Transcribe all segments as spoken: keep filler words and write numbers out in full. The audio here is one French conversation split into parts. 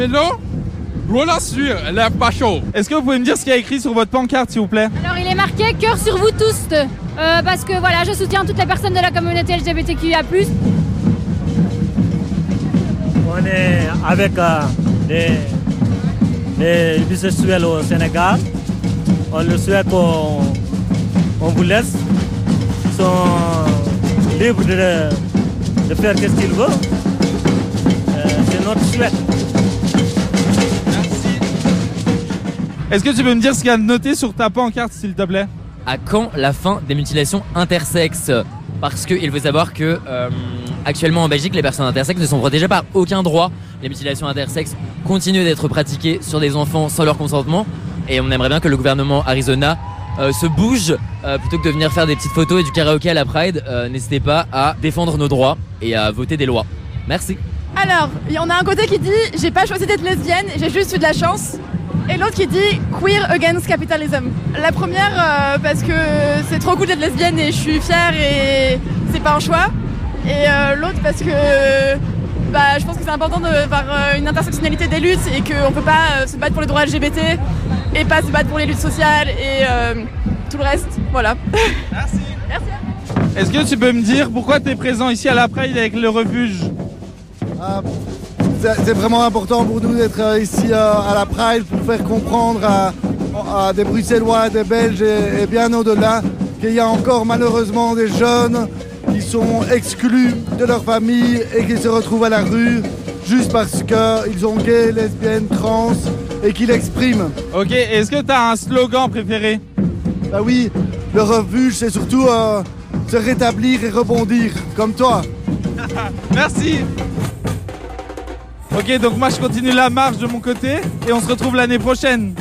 Hello, voilà sur lève pas chaud. Est-ce que vous pouvez me dire ce qu'il y a écrit sur votre pancarte, s'il vous plaît? Alors il est marqué cœur sur vous tous, euh, parce que voilà, je soutiens toutes les personnes de la communauté L G B T Q I A plus. On est avec euh, les, les bisexuels au Sénégal. On le souhaite qu'on on vous laisse. Ils sont libres de, de faire ce qu'ils veulent. Euh, c'est notre souhait. Est-ce que tu peux me dire ce qu'il y a noté sur ta pancarte, s'il te plaît? À quand la fin des mutilations intersexes? Parce qu'il faut savoir que euh, actuellement en Belgique, les personnes intersexes ne sont protégées par aucun droit. Les mutilations intersexes continuent d'être pratiquées sur des enfants sans leur consentement. Et on aimerait bien que le gouvernement Arizona euh, se bouge euh, plutôt que de venir faire des petites photos et du karaoké à la Pride. Euh, n'hésitez pas à défendre nos droits et à voter des lois. Merci. Alors, on a un côté qui dit « j'ai pas choisi d'être lesbienne, j'ai juste eu de la chance ». Et l'autre qui dit « queer against capitalism ». La première euh, parce que c'est trop cool d'être lesbienne et je suis fière et c'est pas un choix. Et euh, l'autre parce que bah, je pense que c'est important d'avoir euh, une intersectionnalité des luttes et qu'on peut pas euh, se battre pour les droits L G B T et pas se battre pour les luttes sociales et euh, tout le reste. Voilà. Merci. Merci. Est-ce que tu peux me dire pourquoi tu es présent ici à la Pride avec le refuge? Ah, c'est vraiment important pour nous d'être ici à la Pride pour faire comprendre à, à des Bruxellois, des Belges et, et bien au-delà qu'il y a encore malheureusement des jeunes qui sont exclus de leur famille et qui se retrouvent à la rue juste parce qu'ils sont gays, lesbiennes, trans et qu'ils l'expriment. Ok, est-ce que tu as un slogan préféré? Bah oui, le refuge c'est surtout euh, se rétablir et rebondir, comme toi. Merci. Ok, donc moi je continue la marche de mon côté et on se retrouve l'année prochaine.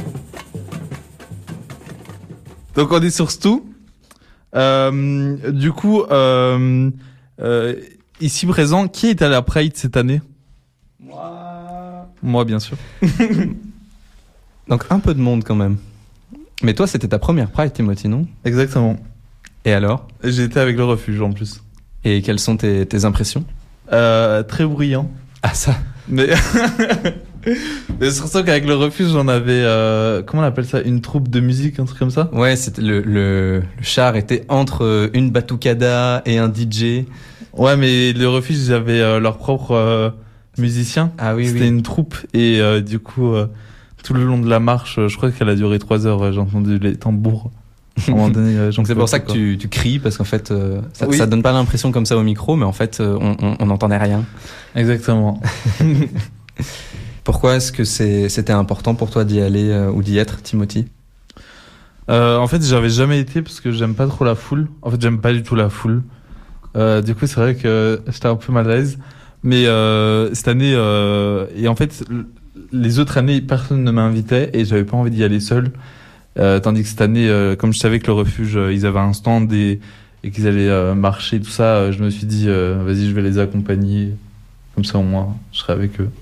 Donc on est sur Stou. Euh, du coup, euh, euh, ici présent, qui est à la Pride cette année? Moi. Moi, bien sûr. Donc un peu de monde quand même. Mais toi, c'était ta première Pride, Timothy, non? Exactement. Et alors? J'ai été avec le refuge en plus. Et quelles sont tes, tes impressions? euh, Très bruyant. Ah ça. Mais, mais surtout qu'avec le refuge, on avait, euh, comment on appelle ça, une troupe de musique, un truc comme ça? Ouais, c'était le, le, le char était entre une batucada et un D J. Ouais, mais le refuge, ils avaient euh, leur propre euh, musicien. Ah oui, C'était oui. une troupe et euh, du coup, euh, tout le long de la marche, je crois qu'elle a duré trois heures. euh, J'ai entendu les tambours. À un moment donné, euh, Donc c'est pour ça que tu, tu cries, parce qu'en fait, euh, ça, Oui. ça donne pas l'impression comme ça au micro, mais en fait, euh, on on- on n'entendait rien. Exactement. Pourquoi est-ce que c'est, c'était important pour toi d'y aller euh, ou d'y être, Timothy? Euh, en fait, j'avais jamais été parce que j'aime pas trop la foule. En fait, j'aime pas du tout la foule. Euh, du coup, c'est vrai que j'étais un peu mal à l'aise. Mais euh, cette année, euh, et en fait, l- les autres années, personne ne m'invitait et j'avais pas envie d'y aller seul. Euh, tandis que cette année, euh, comme je savais que le refuge, euh, ils avaient un stand et, et qu'ils allaient euh, marcher, tout ça, euh, je me suis dit, euh, vas-y, je vais les accompagner. Comme ça, au moins, je serai avec eux.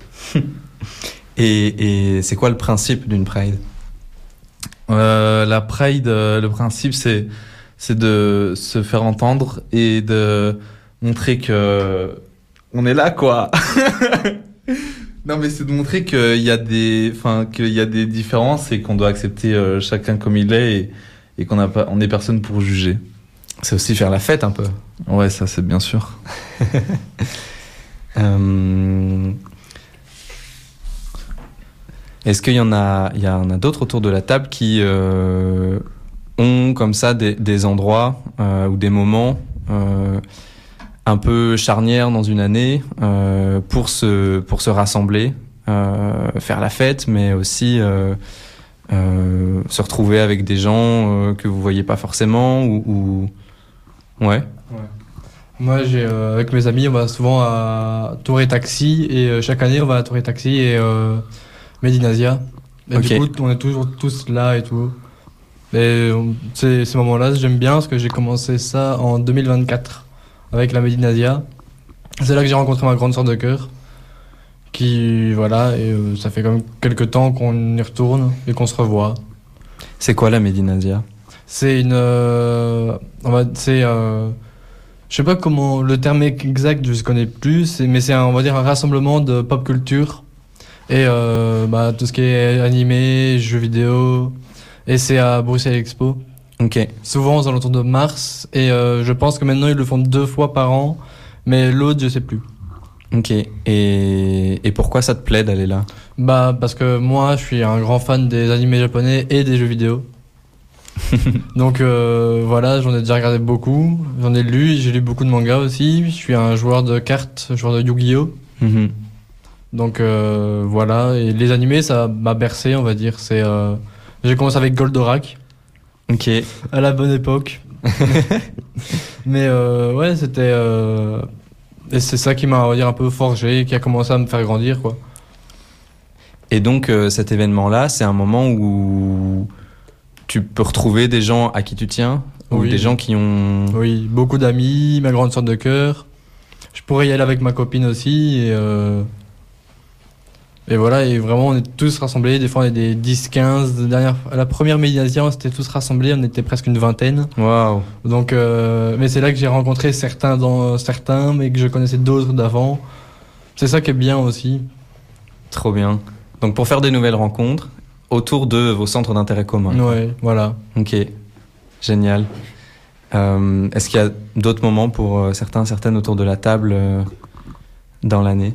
Et, et c'est quoi le principe d'une Pride? Euh, la Pride, euh, le principe, c'est c'est de se faire entendre et de montrer que on est là, quoi. Non, mais c'est de montrer qu'il y a des, enfin, qu'il y a des différences et qu'on doit accepter euh, chacun comme il est et, et qu'on n'a pas, on est personne pour juger. C'est aussi faire la fête un peu. Ouais, ça, c'est bien sûr. Euh, Est-ce qu'il y en a, il y en a d'autres autour de la table qui euh, ont comme ça des, des endroits euh, ou des moments euh, un peu charnières dans une année euh, pour se pour se rassembler, euh, faire la fête, mais aussi euh, euh, se retrouver avec des gens euh, que vous voyez pas forcément ou, ou... ouais. Moi, j'ai, euh, avec mes amis, on va souvent à Tour et Taxi, et euh, chaque année, on va à Tour et Taxi et euh, Medinasia. Et Ok. du coup, on est toujours tous là et tout. Et euh, ces, ces moments-là, j'aime bien parce que j'ai commencé ça en deux mille vingt-quatre avec la Medinasia. C'est là que j'ai rencontré ma grande sœur de cœur, qui, voilà, et euh, ça fait quand même quelques temps qu'on y retourne et qu'on se revoit. C'est quoi la Medinasia? C'est une, euh, on va, c'est, euh, je sais pas comment le terme exact, je ne connais plus, c'est- mais c'est un, on va dire un rassemblement de pop culture Et euh, bah, tout ce qui est animé, jeux vidéo. Et c'est à Bruxelles Expo. Ok. Souvent aux alentours de mars. Et euh, je pense que maintenant ils le font deux fois par an. Mais l'autre, je sais plus. Ok. Et, et pourquoi ça te plaît d'aller là? Bah, parce que moi, je suis un grand fan des animés japonais et des jeux vidéo. Donc euh, voilà, j'en ai déjà regardé beaucoup. J'en ai lu, j'ai lu beaucoup de mangas aussi. Je suis un joueur de cartes, joueur de Yu-Gi-Oh! Mm-hmm. Donc euh, voilà, et les animés, ça m'a bercé, on va dire. C'est, euh, j'ai commencé avec Goldorak. Ok. À la bonne époque. Mais euh, ouais, c'était... Euh, et c'est ça qui m'a, on va dire, un peu forgé, qui a commencé à me faire grandir, quoi. Et donc euh, cet événement-là, c'est un moment où tu peux retrouver des gens à qui tu tiens, ou Oui. des gens qui ont... Oui, beaucoup d'amis, ma grande sœur de cœur. Je pourrais y aller avec ma copine aussi, et... Euh, Et voilà, et vraiment, on est tous rassemblés. Des fois, on est des dix quinze. Dernière, à la première médiation, on s'était tous rassemblés. On était presque une vingtaine. Waouh. Donc, euh, mais c'est là que j'ai rencontré certains, dans, certains, mais que je connaissais d'autres d'avant. C'est ça qui est bien aussi. Trop bien. Donc, pour faire des nouvelles rencontres autour de vos centres d'intérêt commun. Ouais, voilà. Ok. Génial. Euh, est-ce qu'il y a d'autres moments pour euh, certains, certaines autour de la table euh, dans l'année?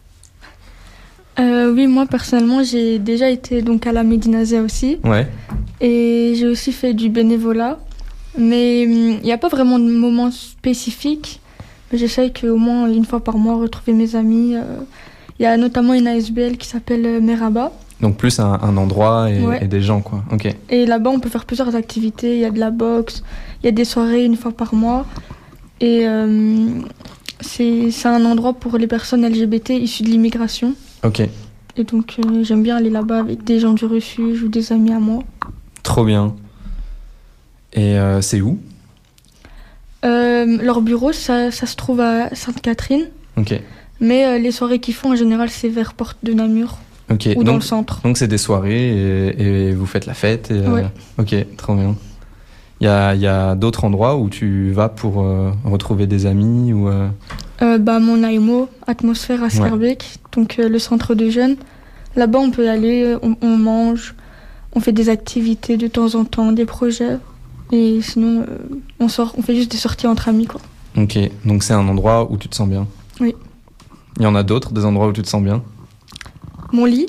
Euh, oui, moi personnellement, j'ai déjà été donc à la Médinasia aussi. Ouais. Et j'ai aussi fait du bénévolat. Mais il n'y a pas vraiment de moment spécifique. Mais j'essaye qu'au moins une fois par mois retrouver mes amis. Il y a notamment une A S B L qui s'appelle euh, Meraba. Donc plus un, un endroit et, Ouais. et des gens, quoi. Ok. Et là-bas, on peut faire plusieurs activités. Il y a de la boxe, il y a des soirées une fois par mois. Et euh, c'est, c'est un endroit pour les personnes L G B T issues de l'immigration. Ok. Et donc, euh, j'aime bien aller là-bas avec des gens du refuge ou des amis à moi. Trop bien. Et euh, c'est où? Euh, leur bureau, ça, ça se trouve à Sainte-Catherine. Ok. Mais euh, les soirées qu'ils font, en général, c'est vers Porte de Namur. Ok. Ou dans donc, le centre. Donc c'est des soirées et, et vous faites la fête. Et, euh, Ouais. Ok, trop bien. Il y a, il y a d'autres endroits où tu vas pour euh, retrouver des amis ou euh... Euh, bah, mon A M O, Atmosphère à Ouais. Schaerbeek, donc euh, le centre de jeunes. Là-bas, on peut y aller, on, on mange, on fait des activités de temps en temps, des projets. Et sinon, euh, on sort, on fait juste des sorties entre amis, quoi. Ok, donc c'est un endroit où tu te sens bien. Oui. Il y en a d'autres, des endroits où tu te sens bien? Mon lit.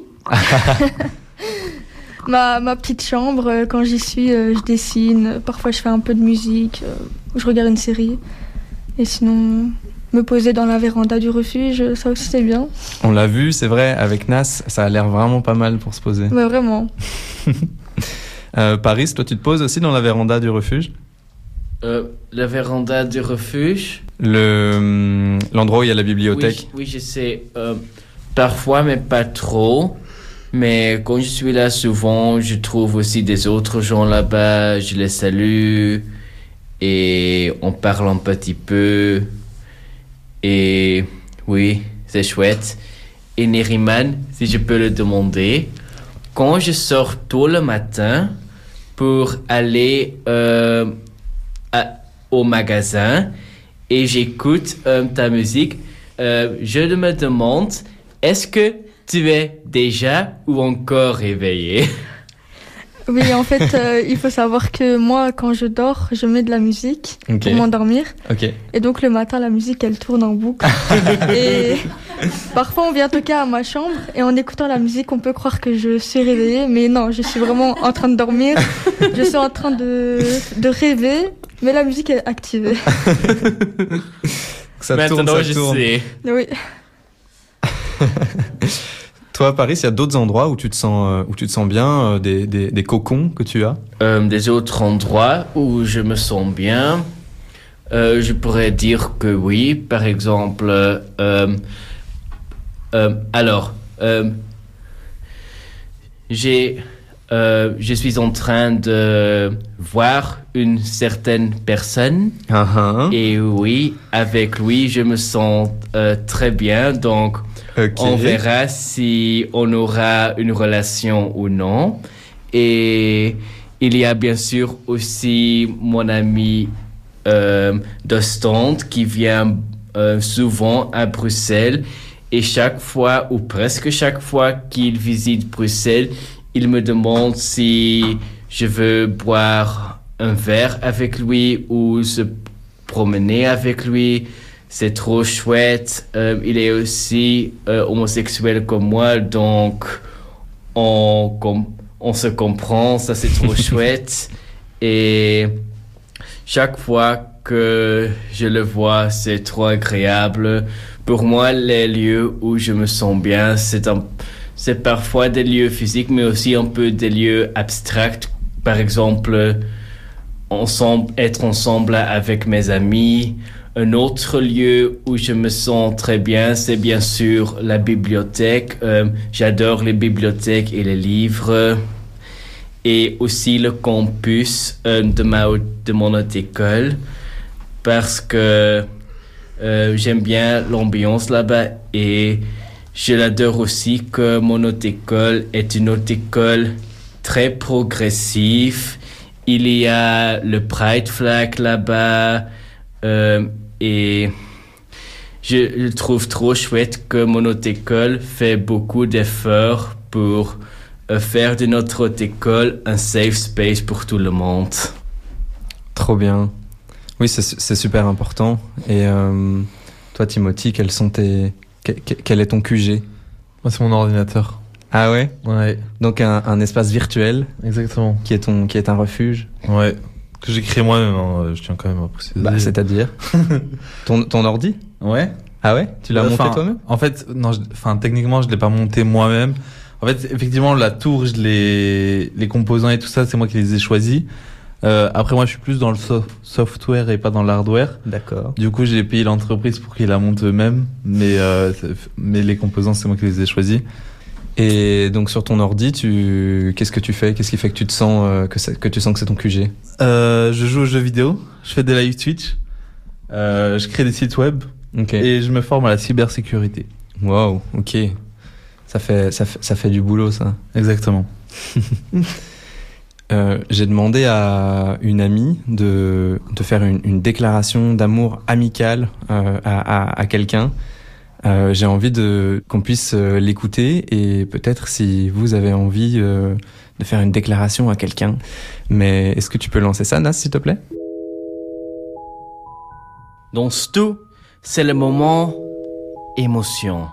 ma, ma petite chambre, euh, quand j'y suis, euh, je dessine. Parfois, je fais un peu de musique, euh, je regarde une série. Et sinon, me poser dans la véranda du refuge, ça aussi, c'est bien. On l'a vu, c'est vrai, avec Nas, ça a l'air vraiment pas mal pour se poser. Ouais, vraiment. euh, Paris, toi tu te poses aussi dans la véranda du refuge? Euh, la véranda du refuge. Le, hum, l'endroit où il y a la bibliothèque. Oui, oui je sais. Euh, parfois, mais pas trop. Mais quand je suis là, souvent, je trouve aussi des autres gens là-bas. Je les salue. Et on parle un petit peu. Et oui, c'est chouette. Et Neriman, si je peux le demander, quand je sors tôt le matin pour aller euh, à- au magasin et j'écoute euh, ta musique, euh, je me demande, est-ce que tu es déjà ou encore réveillé? Oui, en fait, euh, il faut savoir que moi, quand je dors, je mets de la musique Ok. pour m'endormir. Ok. Et donc, le matin, la musique, elle tourne en boucle. Et parfois, on vient toquer à ma chambre et en écoutant la musique, on peut croire que je suis réveillée. Mais non, je suis vraiment en train de dormir. Je suis en train de, de rêver, mais la musique est activée. Ça Maintenant, tourne, ça je tourne. sais. Oui. Toi, Paris, il y a d'autres endroits où tu te sens, euh, où tu te sens bien, euh, des, des, des cocons que tu as? Euh, des autres endroits où je me sens bien, euh, je pourrais dire que oui. Par exemple, euh, euh, alors, euh, j'ai, euh, je suis en train de voir une certaine personne. Uh-huh. Et oui, avec lui, je me sens euh, très bien. Donc, Ok. on verra si on aura une relation ou non. Et il y a bien sûr aussi mon ami euh, d'Ostende qui vient euh, souvent à Bruxelles. Et chaque fois, ou presque chaque fois qu'il visite Bruxelles, il me demande si je veux boire un verre avec lui ou se promener avec lui. C'est trop chouette. Euh, il est aussi euh, homosexuel comme moi, donc on, com- on se comprend, ça c'est trop chouette. Et chaque fois que je le vois, c'est trop agréable. Pour moi, les lieux où je me sens bien, c'est, un, c'est parfois des lieux physiques, mais aussi un peu des lieux abstracts. Par exemple, ensemble, être ensemble avec mes amis. Un autre lieu où je me sens très bien, c'est bien sûr la bibliothèque. Euh, j'adore les bibliothèques et les livres. Et aussi le campus euh, de, ma, de mon autre école, parce que euh, j'aime bien l'ambiance là-bas et je l'adore aussi que mon autre école est une autre école très progressive. Il y a le Pride Flag là-bas euh, et je, je trouve trop chouette que mon autre école fait beaucoup d'efforts pour euh, faire de notre autre école un safe space pour tout le monde. Trop bien. Oui, c'est, c'est super important. Et euh, toi, Timothy, quels sont tes, quel, quel est ton Q G ? Moi, c'est mon ordinateur. Ah ouais ? Ouais. Donc un, un espace virtuel. Exactement. Qui est ton, qui est un refuge. Ouais. Que j'ai créé moi-même. Hein. Je tiens quand même à préciser. Bah, c'est-à-dire ton, ton ordi ? Ouais. Ah ouais ? Tu l'as enfin, monté toi-même ? En fait, non. Enfin, techniquement, je l'ai pas monté moi-même. En fait, effectivement, la tour, je l'ai, les composants et tout ça, c'est moi qui les ai choisis. Euh, après, moi, je suis plus dans le so- software et pas dans l'hardware. D'accord. Du coup, j'ai payé l'entreprise pour qu'ils la montent eux-mêmes, mais euh, mais les composants, c'est moi qui les ai choisis. Et donc sur ton ordi, tu qu'est-ce que tu fais ? Qu'est-ce qui fait que tu te sens euh, que c'est, que tu sens que c'est ton Q G ? Euh, je joue aux jeux vidéo, je fais des live Twitch, euh, je crée des sites web okay. et je me forme à la cybersécurité. Waouh, ok. Ça fait ça fait ça fait du boulot, ça. Exactement. Euh, j'ai demandé à une amie de, de faire une, une déclaration d'amour amicale euh, à, à, à quelqu'un. Euh, j'ai envie de, qu'on puisse euh, l'écouter et peut-être si vous avez envie euh, de faire une déclaration à quelqu'un. Mais est-ce que tu peux lancer ça, Nas, s'il te plaît ? Dans tout, c'est le moment émotion.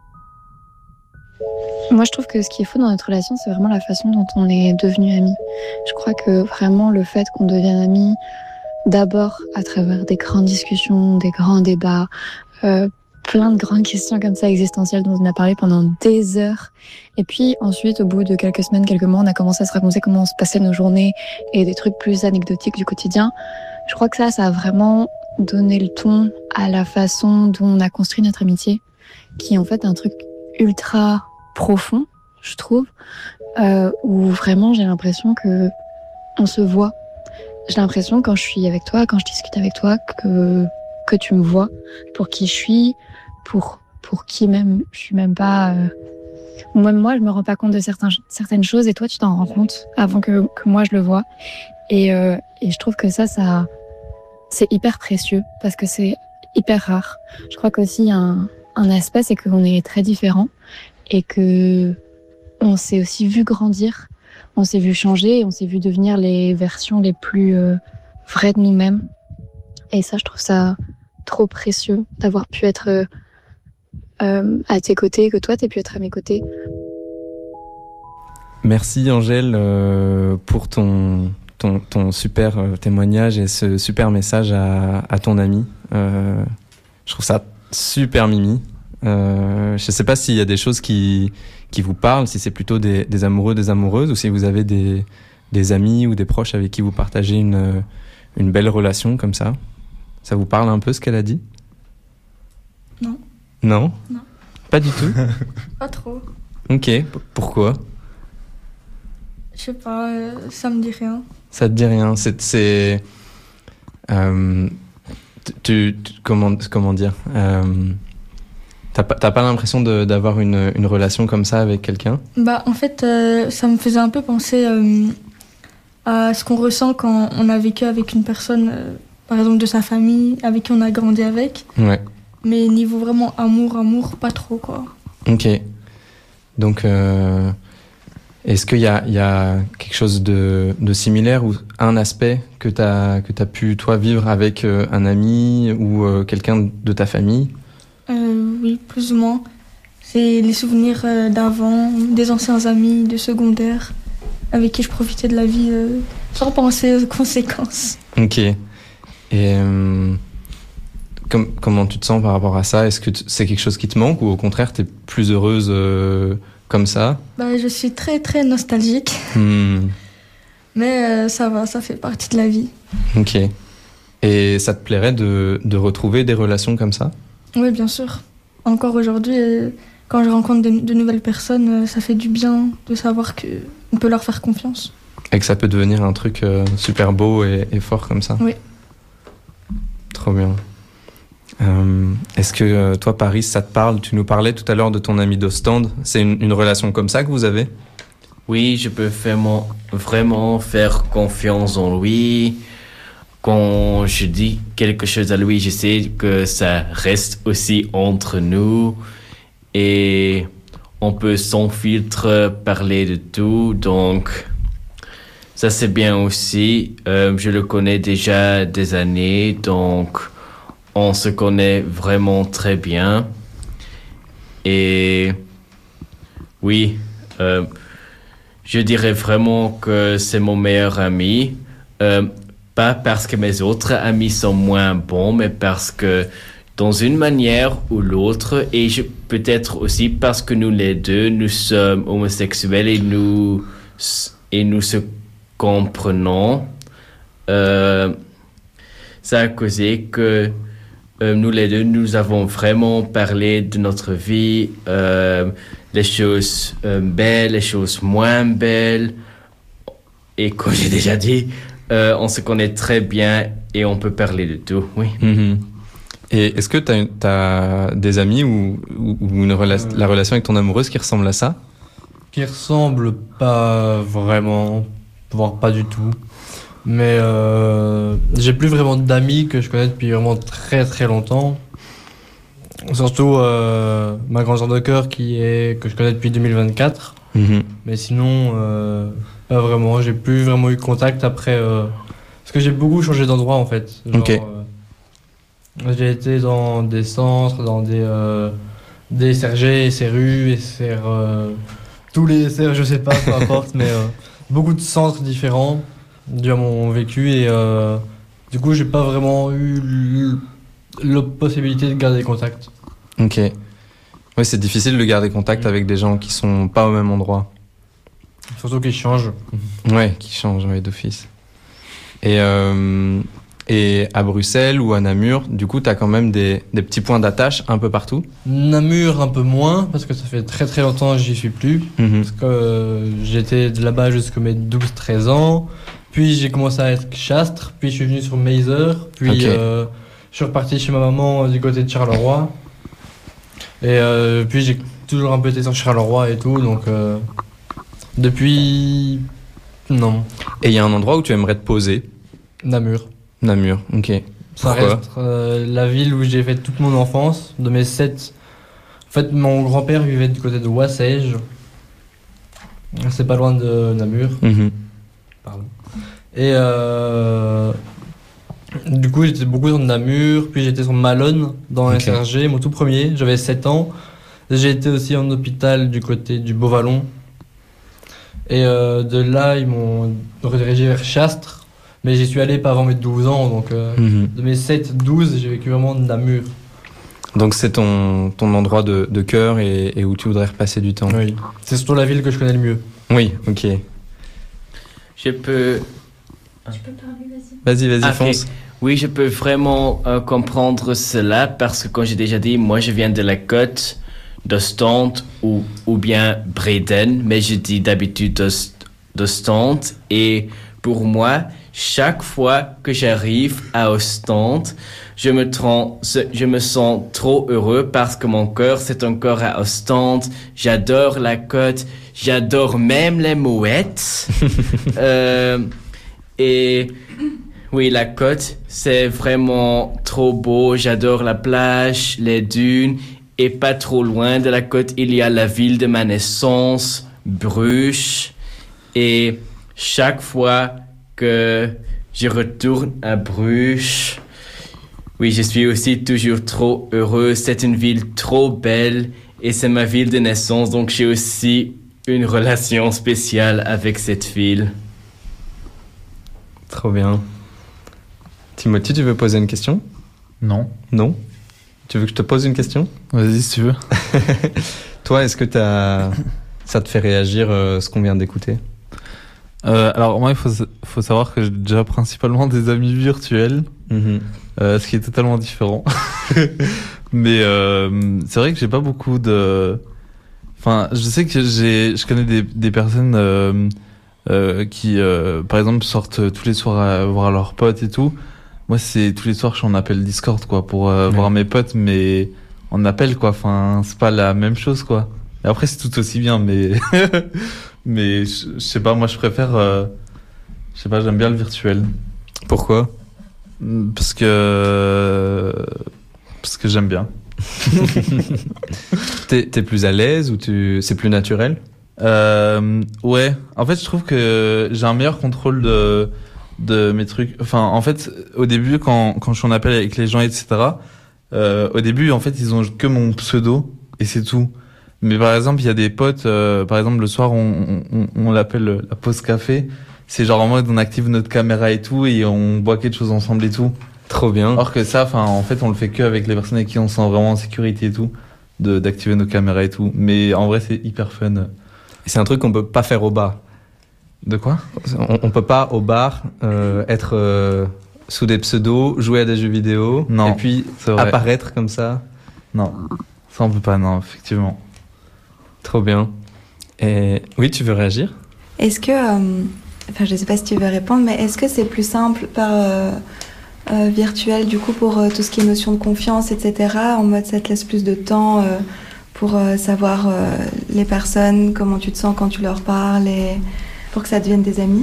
Moi, je trouve que ce qui est fou dans notre relation, c'est vraiment la façon dont on est devenus amis. Je crois que vraiment le fait qu'on devienne amis, d'abord à travers des grandes discussions, des grands débats, euh, plein de grandes questions comme ça existentielles dont on a parlé pendant des heures. Et puis ensuite, au bout de quelques semaines, quelques mois, on a commencé à se raconter comment on se passait nos journées et des trucs plus anecdotiques du quotidien. Je crois que ça, ça a vraiment donné le ton à la façon dont on a construit notre amitié, qui est en fait un truc ultra profond, je trouve, euh, où vraiment j'ai l'impression que on se voit. J'ai l'impression quand je suis avec toi, quand je discute avec toi, que que tu me vois pour qui je suis, pour pour qui même je suis même pas. Euh... Même moi, je me rends pas compte de certains certaines choses et toi, tu t'en rends compte avant que que moi je le vois. Et euh, et je trouve que ça, ça c'est hyper précieux parce que c'est hyper rare. Je crois qu'aussi il y a un un aspect, c'est qu'on est très différents. Et que on s'est aussi vu grandir, on s'est vu changer, on s'est vu devenir les versions les plus euh, vraies de nous-mêmes. Et ça, je trouve ça trop précieux d'avoir pu être euh, euh, à tes côtés, que toi, t'aies pu être à mes côtés. Merci Angèle euh, pour ton, ton, ton super témoignage et ce super message à, à ton ami. Euh, je trouve ça super mimi. Euh, je sais pas s'il y a des choses qui, qui vous parlent, si c'est plutôt des, des amoureux, des amoureuses, ou si vous avez des, des amis ou des proches avec qui vous partagez une, une belle relation comme ça. Ça vous parle un peu ce qu'elle a dit ? Non. Non ? Non. Pas du tout ? Pas trop. Ok, P- pourquoi ? Je sais pas, euh, ça me dit rien. Ça te dit rien, c'est... c'est euh, tu, tu, comment, comment dire euh, T'as pas, t'as pas l'impression de, d'avoir une, une relation comme ça avec quelqu'un ? Bah, en fait, euh, ça me faisait un peu penser euh, à ce qu'on ressent quand on a vécu avec une personne, euh, par exemple de sa famille, avec qui on a grandi avec. Ouais. Mais niveau vraiment amour, amour, pas trop, quoi. Ok. Donc, euh, est-ce qu'il y a, il y a quelque chose de, de similaire ou un aspect que tu as que t'as pu, toi, vivre avec euh, un ami ou euh, quelqu'un de ta famille? Euh, oui, plus ou moins. C'est les souvenirs euh, d'avant, des anciens amis de secondaire, avec qui je profitais de la vie euh, sans penser aux conséquences. Ok. Et euh, com- comment tu te sens par rapport à ça? Est-ce que t- c'est quelque chose qui te manque ou au contraire, tu es plus heureuse euh, comme ça? Bah, je suis très très nostalgique, Hmm. mais euh, ça va, ça fait partie de la vie. Ok. Et ça te plairait de, de retrouver des relations comme ça? Oui, bien sûr. Encore aujourd'hui, euh, quand je rencontre de, de nouvelles personnes, euh, ça fait du bien de savoir qu'on peut leur faire confiance. Et que ça peut devenir un truc euh, super beau et, et fort comme ça? Oui. Trop bien. Euh, est-ce que euh, toi, Paris, ça te parle? Tu nous parlais tout à l'heure de ton ami d'Ostende. C'est une, une relation comme ça que vous avez? Oui, je peux vraiment, vraiment faire confiance en lui. Quand je dis quelque chose à lui, je sais que ça reste aussi entre nous. Et on peut sans filtre parler de tout. Donc, ça c'est bien aussi. Euh, je le connais déjà des années. Donc, on se connaît vraiment très bien. Et oui, euh, je dirais vraiment que c'est mon meilleur ami. Euh, pas parce que mes autres amis sont moins bons, mais parce que dans une manière ou l'autre, et je, peut-être aussi parce que nous les deux, nous sommes homosexuels et nous, et nous se comprenons, euh, ça a causé que euh, nous les deux, nous avons vraiment parlé de notre vie, euh, les choses euh, belles, les choses moins belles. Et comme j'ai déjà dit, euh, on se connaît très bien et on peut parler de tout, oui. Mm-hmm. Et est-ce que tu as des amis ou, ou, ou une rela- Euh. la relation avec ton amoureuse qui ressemble à ça? Qui ressemble pas vraiment, voire pas du tout. Mais euh, j'ai plus vraiment d'amis que je connais depuis vraiment très très longtemps. Surtout euh, ma grande sœur de cœur qui est, que je connais depuis deux mille vingt-quatre. Mm-hmm. Mais sinon, euh, pas vraiment. J'ai plus vraiment eu contact après. Euh, parce que j'ai beaucoup changé d'endroit en fait. Genre, Ok. euh, j'ai été dans des centres, dans des, euh, des S R G, S R U, S R. Euh, tous les S R, je sais pas, peu importe, mais euh, beaucoup de centres différents dû à mon vécu. Et euh, du coup, j'ai pas vraiment eu l- la possibilité de garder contact. Ok. Ouais, c'est difficile de garder contact avec des gens qui sont pas au même endroit. Surtout qu'ils changent. Ouais, qui changent, ouais, d'office. Et, euh, et à Bruxelles ou à Namur, du coup, t'as quand même des, des petits points d'attache un peu partout? Namur un peu moins, parce que ça fait très très longtemps que j'y suis plus. Mhm. Parce que euh, j'étais de là-bas jusqu'à mes douze treize ans. Puis j'ai commencé à être Chastres. Puis je suis venu sur Meiser. Puis Ok. euh, je suis reparti chez ma maman euh, du côté de Charleroi. Et euh, puis j'ai toujours un peu été sur Charleroi et tout. Donc euh, depuis... Non. Et il y a un endroit où tu aimerais te poser? Namur. Namur, ok. Ça Pourquoi? reste euh, la ville où j'ai fait toute mon enfance, de mes sept. En fait, mon grand-père vivait du côté de Wassège. C'est pas loin de Namur. Mhm. Pardon. Et euh, du coup, j'étais beaucoup sur Namur, puis j'étais sur Malone dans Ok. S R G, mon tout premier. J'avais sept ans. J'ai été aussi en hôpital du côté du Beauvallon. Et euh, de là, ils m'ont redirigé vers Chastres. Mais j'y suis allé pas avant mes douze ans, donc euh, Mhm. de mes sept douze, j'ai vécu vraiment de Namur. Donc c'est ton, ton endroit de, de cœur et, et où tu voudrais repasser du temps? Oui. C'est surtout la ville que je connais le mieux. Oui, ok. Je peux... Tu peux parler, vas-y. Vas-y, vas-y, Ah, ok. fonce. Oui, je peux vraiment euh, comprendre cela parce que, comme j'ai déjà dit, moi je viens de la côte d'Ostende ou, ou bien Breden, mais je dis d'habitude d'Ost- d'Ostende. Et pour moi, chaque fois que j'arrive à Ostende, je me, trans- je me sens trop heureux parce que mon cœur c'est encore à Ostende. J'adore la côte, j'adore même les mouettes. euh, et Oui, la côte, c'est vraiment trop beau. J'adore la plage, les dunes. Et pas trop loin de la côte, il y a la ville de ma naissance, Bruges. Et chaque fois que je retourne à Bruges, oui, je suis aussi toujours trop heureux. C'est une ville trop belle et c'est ma ville de naissance. Donc j'ai aussi une relation spéciale avec cette ville. Trop bien. Timothy, tu veux poser une question? Non. Non? Tu veux que je te pose une question? Vas-y, si tu veux. Toi, est-ce que t'as... ça te fait réagir euh, ce qu'on vient d'écouter? euh, Alors, moi, il faut, faut savoir que j'ai déjà principalement des amis virtuels, mm-hmm. euh, ce qui est totalement différent. Mais euh, c'est vrai que j'ai pas beaucoup de... Enfin, je sais que j'ai, je connais des, des personnes euh, euh, qui, euh, par exemple, sortent tous les soirs à voir leurs potes et tout. Moi, c'est tous les soirs, je suis en appel Discord, quoi, pour euh, ouais. voir mes potes, mais en appel, quoi. Enfin, c'est pas la même chose, quoi. Et après, c'est tout aussi bien, mais mais je, je sais pas. Moi, je préfère, euh, je sais pas, j'aime bien le virtuel. Pourquoi? Parce que parce que j'aime bien. t'es, t'es plus à l'aise ou tu, c'est plus naturel? Euh, ouais. En fait, je trouve que j'ai un meilleur contrôle de de mes trucs. Enfin, en fait, au début, quand quand je suis en appel avec les gens, et cetera. Euh, au début, en fait, ils ont que mon pseudo et c'est tout. Mais par exemple, il y a des potes. Euh, par exemple, le soir, on on, on l'appelle la pause café. C'est genre en mode on active notre caméra et tout et on boit quelque chose ensemble et tout. Trop bien. Alors que ça, enfin, en fait, on le fait que avec les personnes avec qui on se sent vraiment en sécurité et tout, de d'activer nos caméras et tout. Mais en vrai, c'est hyper fun. Et c'est un truc qu'on peut pas faire au bar. De quoi? On, on peut pas au bar euh, être euh, sous des pseudos, jouer à des jeux vidéo, non, et puis apparaître comme ça. Non, ça on peut pas, non, effectivement. Trop bien. Et oui, tu veux réagir? Est-ce que, euh, enfin, je sais pas si tu veux répondre, mais est-ce que c'est plus simple par euh, euh, virtuel du coup pour euh, tout ce qui est notion de confiance, et cetera. En mode, ça te laisse plus de temps euh, pour euh, savoir euh, les personnes, comment tu te sens quand tu leur parles et pour que ça devienne des amis?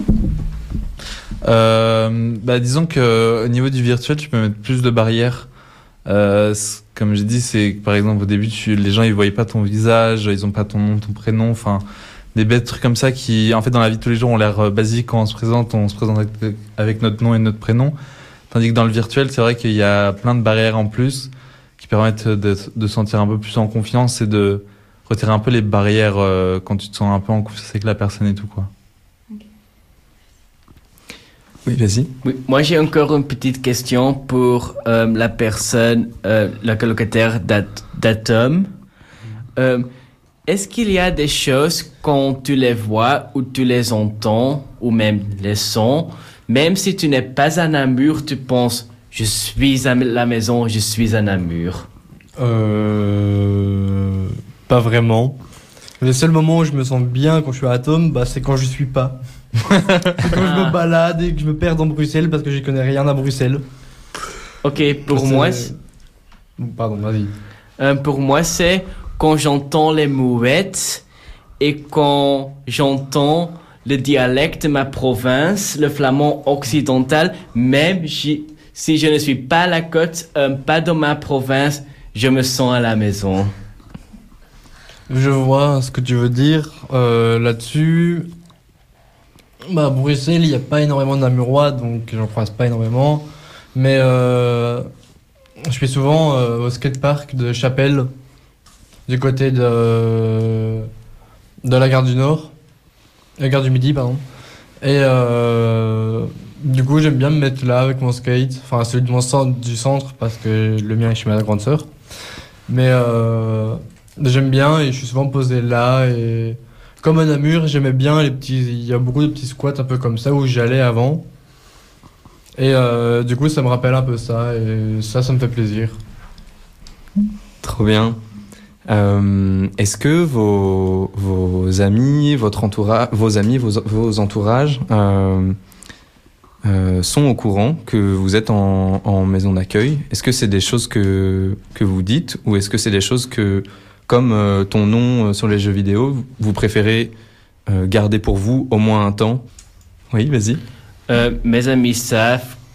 Euh, bah, disons que au niveau du virtuel, tu peux mettre plus de barrières. Euh, comme j'ai dit, c'est que, par exemple, au début, tu, les gens ils voyaient pas ton visage, ils ont pas ton nom, ton prénom, enfin des bêtes trucs comme ça qui, en fait, dans la vie de tous les jours, ont l'air basiques quand on se présente, on se présente avec, avec notre nom et notre prénom. Tandis que dans le virtuel, c'est vrai qu'il y a plein de barrières en plus qui permettent de, de sentir un peu plus en confiance et de retirer un peu les barrières euh, quand tu te sens un peu en confiance avec la personne et tout, quoi. Oui, vas-y. Oui, moi, j'ai encore une petite question pour euh, la personne, euh, la colocataire d'At- d'Atom. Euh, est-ce qu'il y a des choses quand tu les vois ou tu les entends, ou même les sons, même si tu n'es pas à Namur, tu penses « je suis à la maison, je suis à Namur ». Euh... Pas vraiment. Les seuls moments où je me sens bien quand je suis à Atom, bah, c'est quand je suis pas. C'est quand je me balade et que je me perds dans Bruxelles parce que je connais rien à Bruxelles. Ok, pour c'est... moi... Pardon, vas-y. Euh, pour moi, c'est quand j'entends les mouettes et quand j'entends le dialecte de ma province, le flamand occidental, même si, si je ne suis pas à la côte, euh, pas dans ma province, je me sens à la maison. Je vois ce que tu veux dire euh, là-dessus. Bah, à Bruxelles, il n'y a pas énormément de Namurois, donc j'en croise pas énormément. Mais euh, je suis souvent euh, au skatepark de Chapelle, du côté de, de la gare du Nord, la gare du Midi, pardon. Et euh, du coup, j'aime bien me mettre là avec mon skate, enfin celui de mon centre, du centre, parce que le mien est chez ma grande sœur. Mais euh, j'aime bien et je suis souvent posé là et... Comme à Namur, j'aimais bien les petits... Il y a beaucoup de petits squats un peu comme ça où j'allais avant. Et euh, du coup, ça me rappelle un peu ça. Et ça, ça me fait plaisir. Trop bien. Euh, est-ce que vos, vos amis, votre entourage, vos amis, vos, vos entourages euh, euh, sont au courant que vous êtes en, en maison d'accueil? Est-ce que c'est des choses que, que vous dites ou est-ce que c'est des choses que... Comme euh, ton nom euh, sur les jeux vidéo, vous préférez euh, garder pour vous au moins un temps? Oui, vas-y. Euh, mes amis savent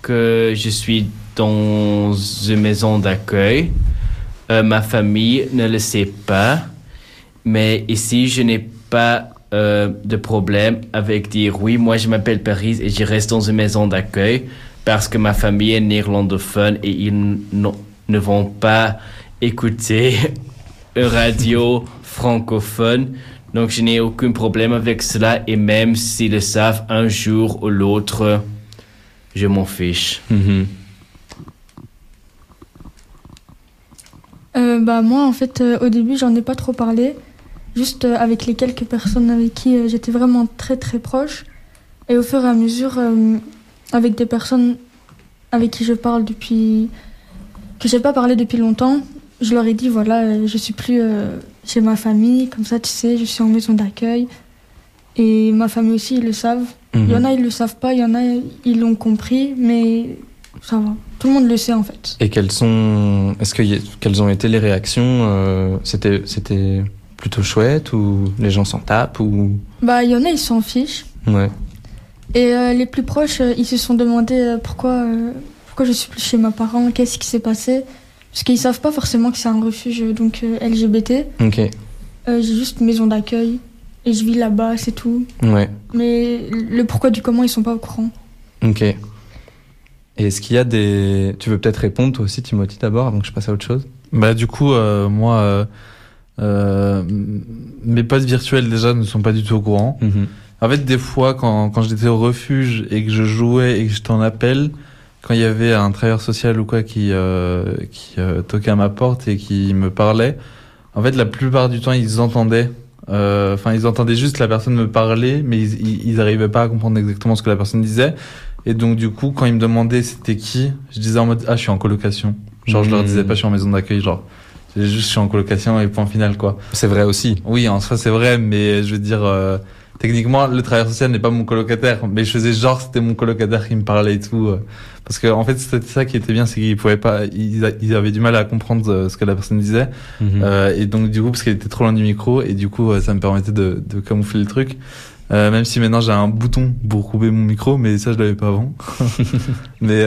que je suis dans une maison d'accueil. Euh, ma famille ne le sait pas, mais ici, je n'ai pas euh, de problème avec dire oui, moi je m'appelle Paris et je reste dans une maison d'accueil parce que ma famille est néerlandophone et ils n- ne vont pas écouter une radio francophone. Donc je n'ai aucun problème avec cela et même s'ils le savent un jour ou l'autre, je m'en fiche. Mm-hmm. Euh, bah moi en fait euh, au début j'en ai pas trop parlé, juste euh, avec les quelques personnes avec qui euh, j'étais vraiment très très proche, et au fur et à mesure euh, avec des personnes avec qui je parle depuis que j'ai pas parlé depuis longtemps, je leur ai dit voilà euh, je suis plus euh, chez ma famille, comme ça tu sais je suis en maison d'accueil, et ma famille aussi ils le savent. Il y en a ils le savent pas, il y en a ils l'ont compris, mais ça va. Tout le monde le sait en fait. Et quelles sont, est-ce que y a- quelles ont été les réactions euh, C'était, c'était plutôt chouette ou les gens s'en tapent ou Bah il y en a ils s'en fichent. ouais. Et euh, les plus proches euh, ils se sont demandé euh, pourquoi euh, pourquoi je suis plus chez mes parents, qu'est-ce qui s'est passé, parce qu'ils savent pas forcément que c'est un refuge donc euh, L G B T. Ok. Euh, j'ai juste une maison d'accueil et je vis là-bas, c'est tout. Ouais. Mais le pourquoi du comment ils sont pas au courant. Ok. Et est-ce qu'il y a des, tu veux peut-être répondre toi aussi Timothy d'abord avant que je passe à autre chose? Bah du coup, euh, moi, euh, euh, mes potes virtuels déjà ne sont pas du tout au courant. Mm-hmm. En fait, des fois, quand, quand j'étais au refuge et que je jouais et que j'étais en appel, quand il y avait un travailleur social ou quoi qui, euh, qui euh, toquait à ma porte et qui me parlait, en fait, la plupart du temps, ils entendaient. Enfin, euh, ils entendaient juste la personne me parler, mais ils, ils, ils arrivaient pas à comprendre exactement ce que la personne disait. Et donc, du coup, quand ils me demandaient c'était qui, je disais en mode, ah, je suis en colocation. Genre, mmh. je leur disais pas, je suis en maison d'accueil, genre. C'est juste, je suis en colocation et point final, quoi. C'est vrai aussi. Oui, en soi, c'est vrai, mais je veux dire, euh, techniquement, le travailleur social n'est pas mon colocataire, mais je faisais genre, c'était mon colocataire qui me parlait et tout. Euh, parce que, en fait, c'était ça qui était bien, c'est qu'ils pouvaient pas, ils, ils avaient du mal à comprendre euh, ce que la personne disait. Mmh. Euh, et donc, du coup, parce qu'elle était trop loin du micro, et du coup, euh, ça me permettait de, de camoufler le truc. Euh, même si maintenant j'ai un bouton pour couper mon micro, mais ça je l'avais pas avant. mais euh,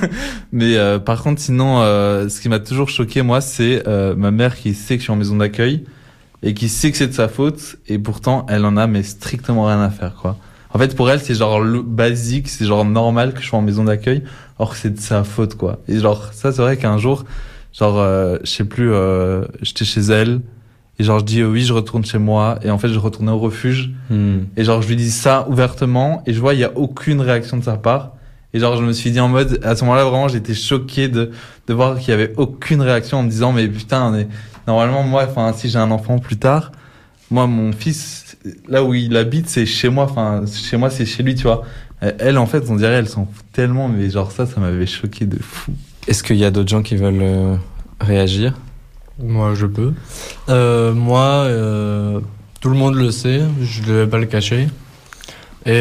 mais euh, par contre sinon, euh, ce qui m'a toujours choqué moi, c'est euh, ma mère qui sait que je suis en maison d'accueil et qui sait que c'est de sa faute, et pourtant elle en a mais strictement rien à faire quoi. En fait pour elle c'est genre le basique, c'est genre normal que je sois en maison d'accueil, or que c'est de sa faute quoi. Et genre ça c'est vrai qu'un jour, genre euh, je sais plus, euh, j'étais chez elle. Et genre, je dis, euh, oui, je retourne chez moi. Et en fait, je retournais au refuge. Mm. Et genre, je lui dis ça ouvertement. Et je vois, il y a aucune réaction de sa part. Et genre, je me suis dit en mode, à ce moment-là, vraiment, j'étais choqué de, de voir qu'il y avait aucune réaction en me disant, mais putain, on est, normalement, moi, enfin, si j'ai un enfant plus tard, moi, mon fils, là où il habite, c'est chez moi. Enfin, chez moi, c'est chez lui, tu vois. Elle, en fait, on dirait, elle s'en fout tellement. Mais genre, ça, ça m'avait choqué de fou. Est-ce qu'il y a d'autres gens qui veulent euh, réagir? Moi, je peux. Euh, moi, euh, tout le monde le sait, je ne vais pas le cacher. Et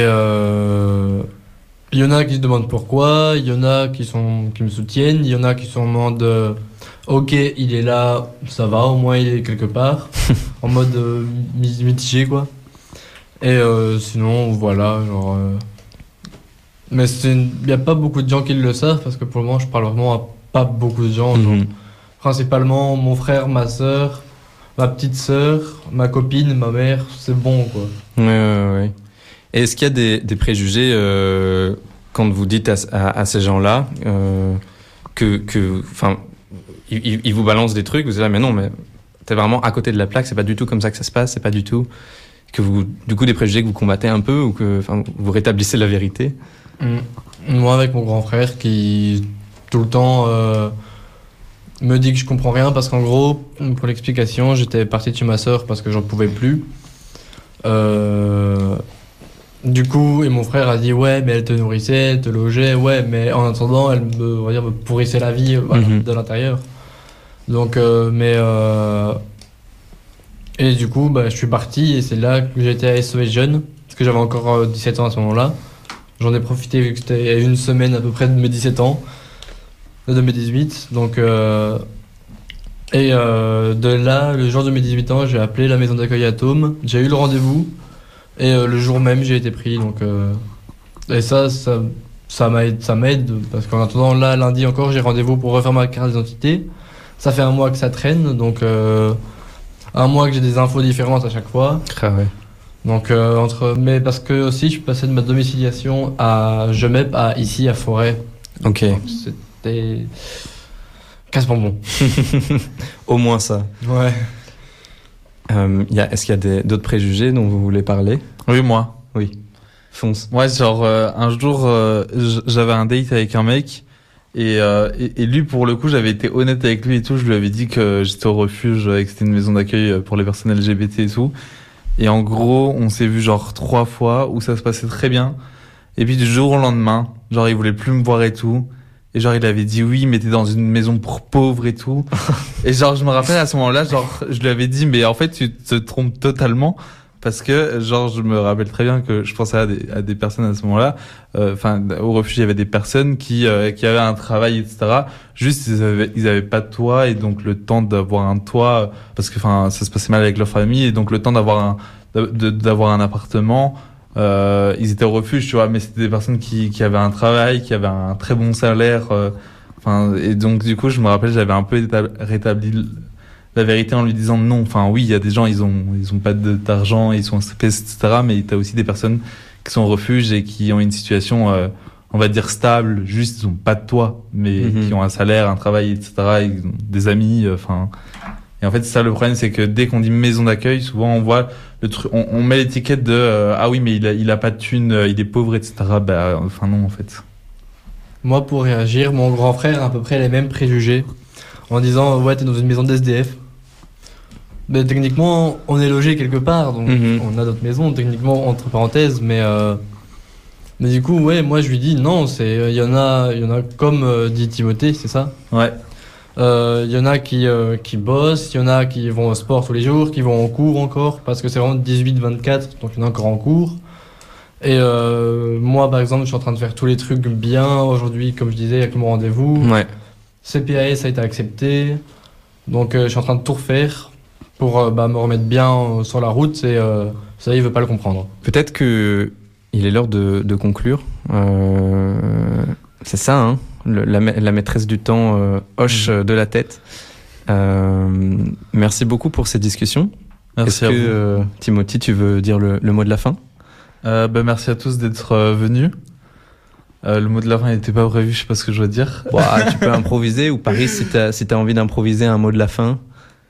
euh, il y en a qui se demandent pourquoi, il y en a qui, sont, qui me soutiennent, il y en a qui se demandent euh, ok, il est là, ça va, au moins il est quelque part, en mode euh, mitigé, quoi. Et euh, sinon, voilà, genre. Euh, mais il n'y a pas beaucoup de gens qui le savent, parce que pour le moment, je parle vraiment à pas beaucoup de gens. Genre, Mm-hmm. principalement mon frère, ma sœur, ma petite sœur, ma copine, ma mère, c'est bon quoi. Ouais, ouais, ouais. Et est-ce qu'il y a des, des préjugés euh, quand vous dites à, à, à ces gens-là euh, que, que, enfin, ils, ils vous balancent des trucs, vous êtes là, mais non, mais t'es vraiment à côté de la plaque, c'est pas du tout comme ça que ça se passe, c'est pas du tout que vous, du coup, des préjugés que vous combattez un peu ou que, enfin, vous rétablissez la vérité. Mmh. Moi, avec mon grand frère qui tout le temps euh, me dit que je comprends rien parce qu'en gros, pour l'explication, j'étais parti de chez ma sœur parce que j'en pouvais plus. Euh, du coup, et mon frère a dit ouais, mais elle te nourrissait, elle te logeait, ouais, mais en attendant, elle me, on va dire, me pourrissait la vie voilà, Mm-hmm. de l'intérieur. Donc, euh, mais euh, et du coup, bah, je suis parti et c'est là que j'ai été à S O S Jeunes parce que j'avais encore euh, dix-sept ans à ce moment-là. J'en ai profité vu que c'était une semaine à peu près de mes dix-sept ans. De mes dix-huit, donc euh, et euh, de là, le jour de mes dix-huit ans, j'ai appelé la maison d'accueil Atome, j'ai eu le rendez-vous et euh, le jour même j'ai été pris, donc euh, et ça, ça ça m'aide, ça m'aide parce qu'en attendant, là, lundi encore, j'ai rendez-vous pour refaire ma carte d'identité. Ça fait un mois que ça traîne, donc euh, un mois que j'ai des infos différentes à chaque fois. Ah ouais. Donc euh, entre, mais parce que aussi, je suis passé de ma domiciliation à Jemep à ici à Forêt. Ok. Donc, c'était quasiment bon. Au moins ça. Ouais. Euh, y a, est-ce qu'il y a des, d'autres préjugés dont vous voulez parler? Oui, moi. Oui. Fonce. Moi, genre, euh, un jour, euh, j'avais un date avec un mec, et, euh, et, et lui, pour le coup, j'avais été honnête avec lui et tout. Je lui avais dit que j'étais au refuge et que c'était une maison d'accueil pour les personnes L G B T et tout. Et en gros, on s'est vu genre trois fois où ça se passait très bien. Et puis du jour au lendemain, genre, il voulait plus me voir et tout. Et genre, il avait dit oui, mais t'es dans une maison pour pauvres et tout. Et genre, je me rappelle à ce moment-là, genre, je lui avais dit, mais en fait, tu te trompes totalement. Parce que, genre, je me rappelle très bien que je pensais à des, à des personnes à ce moment-là. Enfin, euh, au refuge, il y avait des personnes qui, euh, qui avaient un travail, et cetera. Juste, ils avaient, ils avaient pas de toit, et donc le temps d'avoir un toit, parce que, enfin, ça se passait mal avec leur famille, et donc le temps d'avoir un, de, d'avoir un appartement, euh, ils étaient au refuge, tu vois, mais c'était des personnes qui, qui avaient un travail, qui avaient un très bon salaire, enfin, euh, et donc, du coup, je me rappelle, j'avais un peu rétabli la vérité en lui disant non, enfin oui, il y a des gens, ils ont ils ont pas de, d'argent, ils sont en C P S, et cetera. Mais t'as aussi des personnes qui sont au refuge et qui ont une situation, euh, on va dire stable, juste ils ont pas de toit, mais mm-hmm. qui ont un salaire, un travail, et cetera. Ils ont des amis, enfin. Euh, et en fait, c'est ça le problème, c'est que dès qu'on dit maison d'accueil, souvent on voit le truc, on, on met l'étiquette de euh, ah oui, mais il a il a pas de thunes, euh, il est pauvre, et cetera. Bah enfin non en fait. Moi, pour réagir, mon grand frère a à peu près les mêmes préjugés. En disant, ouais, t'es dans une maison d'S D F. Mais techniquement, on est logé quelque part, donc mm-hmm. on a notre maison, techniquement, entre parenthèses, mais... Euh, mais du coup, ouais, moi je lui dis, non, il y en a, y en a comme euh, dit Timothée, c'est ça? Ouais. Il euh, y en a qui, euh, qui bossent, il y en a qui vont au sport tous les jours, qui vont en cours encore, parce que c'est vraiment dix-huit vingt-quatre, donc il y en a encore en cours. Et euh, moi, par exemple, je suis en train de faire tous les trucs bien aujourd'hui, comme je disais, avec mon rendez-vous. Ouais. C P A S a été accepté, donc euh, je suis en train de tout refaire pour euh, bah, me remettre bien euh, sur la route, et euh, ça, il veut pas le comprendre. Peut-être que il est l'heure de, de conclure. Euh, c'est ça, hein, le, la, la maîtresse du temps euh, hoche mmh. de la tête. Euh, merci beaucoup pour cette discussion. Merci Est-ce à que, vous. Euh, Timothy, tu veux dire le, le mot de la fin? euh, bah, Merci à tous d'être euh, venus. Euh, le mot de la fin n'était pas prévu, je sais pas ce que je dois dire. Bon, tu peux improviser, ou Paris, si t'as si t'as envie d'improviser un mot de la fin.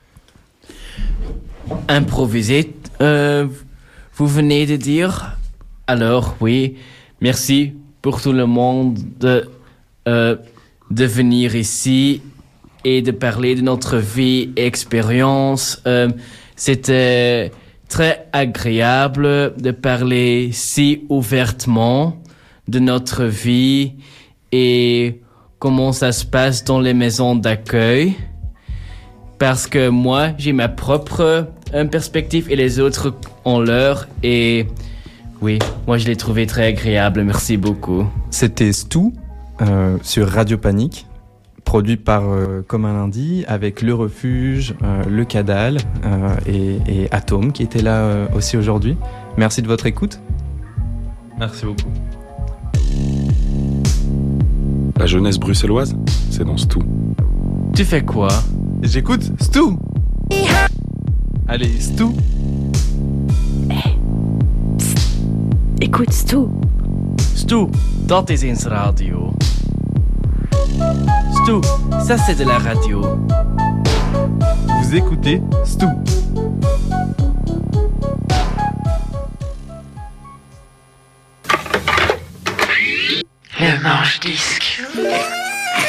Improviser, euh, vous venez de dire. Alors oui, merci pour tout le monde de, euh, de venir ici et de parler de notre vie et expérience. Euh, c'était très agréable de parler si ouvertement de notre vie et comment ça se passe dans les maisons d'accueil. Parce que moi, j'ai ma propre euh, perspective et les autres ont leur. Et oui, moi je l'ai trouvé très agréable. Merci beaucoup. C'était Stu euh, sur Radio Panique, produit par euh, Comme un lundi, avec Le Refuge, euh, Le Cadal euh, et, et Atome qui était là euh, aussi aujourd'hui. Merci de votre écoute. Merci beaucoup. La jeunesse bruxelloise, c'est dans Stu. Tu fais quoi? J'écoute Stu. Allez, Stu. Hey. Psst. Écoute Stu. Stu, dat is eens radio. Stu, ça c'est de la radio. Vous écoutez Stu. Le manche disque.